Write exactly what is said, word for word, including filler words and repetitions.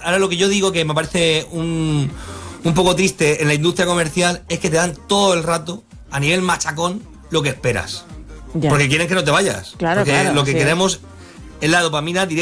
ahora lo que yo digo que me parece un, un poco triste en la industria comercial es que te dan todo el rato, a nivel machacón, lo que esperas. Ya. Porque quieren que no te vayas. Claro, porque claro, lo que sí. queremos es la dopamina directa.